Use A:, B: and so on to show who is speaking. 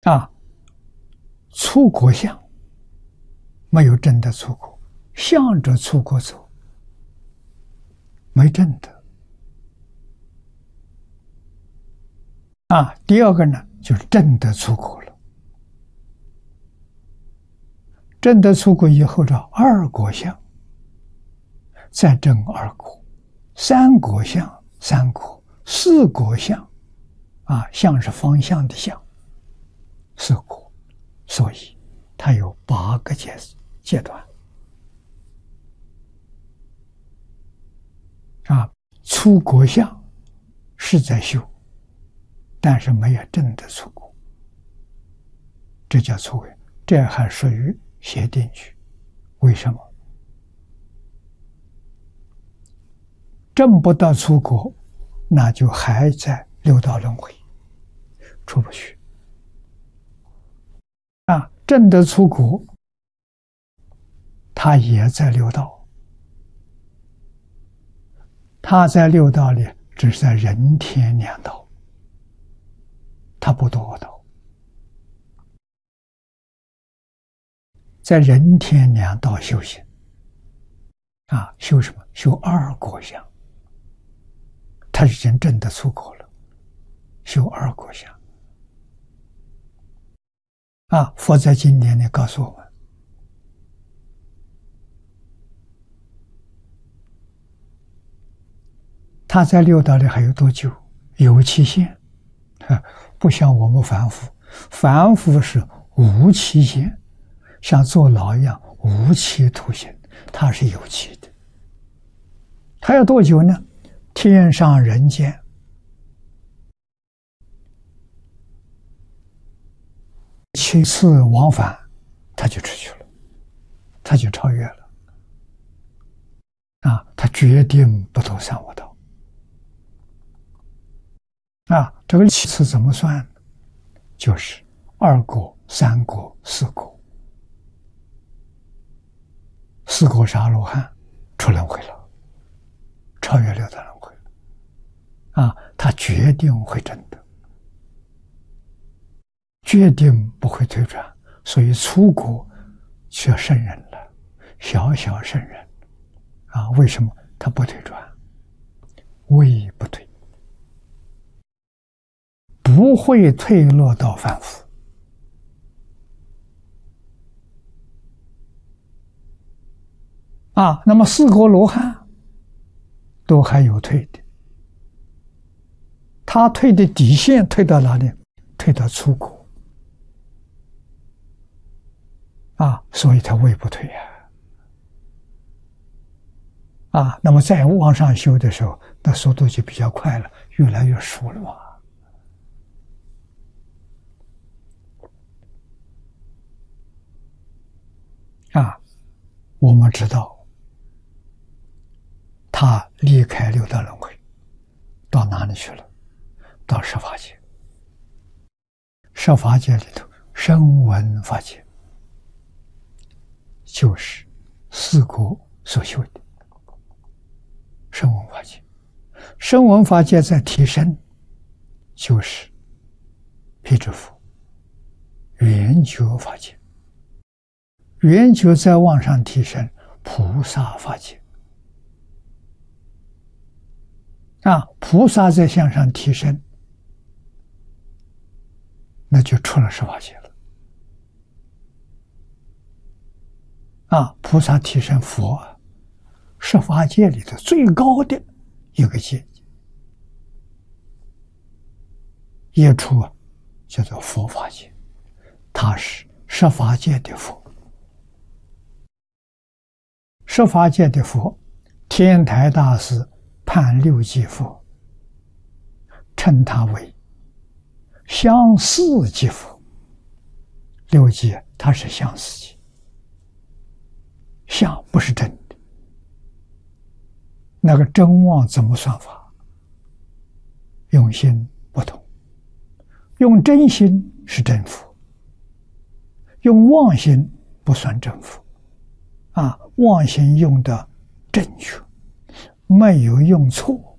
A: 啊，出国相没有真的出国，向着出国走，没真的。啊，第二个呢，就是真的出国了。真的出国以后的二国相，再证二国，三国相，三国，四国相，啊，相是方向的相，四国，所以它有8个阶段。啊，出国相是在修，但是没有真的出国，这叫出位，这还属于邪定局。为什么？证不到出国，那就还在六道轮回，出不去。啊，证得出国，他也在六道，他在六道里只是在人天两道，他不堕恶道。在人天两道修行，啊，修什么？修二国相。他已经真的出国了，修二国相。啊，佛在经典里告诉我们，他在六道里还有多久？有期限，不像我们凡夫，凡夫是无期限，像坐牢一样无期徒刑，他是有期的。他要多久呢？天上人间7次往返，他就出去了，他就超越了。啊，他决定不投三恶道。啊，这个7次怎么算？就是2国、3国、4国。4国是阿罗汉，出轮回了，超越六道轮回了。啊，他决定会真的，决定不会退转，所以出国却圣人了，小小圣人。啊，为什么他不退转？位不退，不会退落到凡夫。啊，那么4国罗汉都还有退的，他退的底线退到哪里？退到出国。啊，所以他位不退呀。啊，那么再往上修的时候，那速度就比较快了，越来越熟了嘛。啊，我们知道，他离开六道轮回，到哪里去了？到十法界。十法界里头，声闻法界就是4国所修的声闻法界。声闻法界在提升，就是辟支佛圆觉法界。圆觉再往上提升，菩萨法界。啊，菩萨再向上提升，那就出了十法界了。啊，菩萨提升佛，十法界里的最高的一个阶级，一出叫做佛法界，他是十法界的佛。十法界的佛，天台大师判六即佛，称他为相似即佛。六即他是相似即，相不是真的。那个真妄怎么算法？用心不同，用真心是真佛，用妄心不算真佛。啊，妄心用的正确，没有用错。